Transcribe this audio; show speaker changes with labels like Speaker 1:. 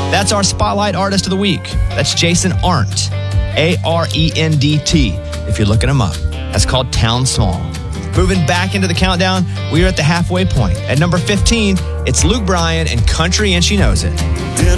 Speaker 1: That's our Spotlight Artist of the Week. That's Jason Arndt, Arendт, if you're looking him up. That's called Town Small. Moving back into the countdown, we are at the halfway point. At number 15, it's Luke Bryan and Country and She Knows It.
Speaker 2: Dinner